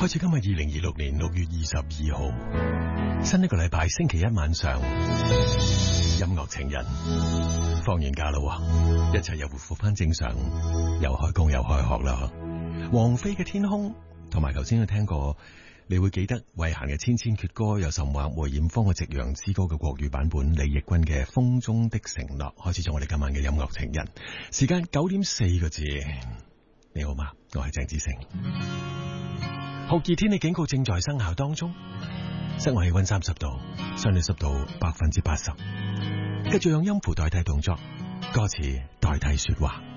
開始今日2026年6月22號，新一個禮拜星期一晚上，音樂情人放完假啦，一切又回復翻正常，又開工又開學啦。王菲嘅天空，同埋頭先都聽過，你會記得慧嫻嘅千千闕歌，有岑華、梅艷芳嘅夕陽之歌嘅國語版本，李翊君嘅風中的承諾，開始咗我哋今晚嘅音樂情人。時間9點4個字，你好嗎？我係鄭子誠。酷熱天氣警告正在生效當中，室外氣溫30度，相對濕度80%。繼續用音符代替動作，歌詞代替說話。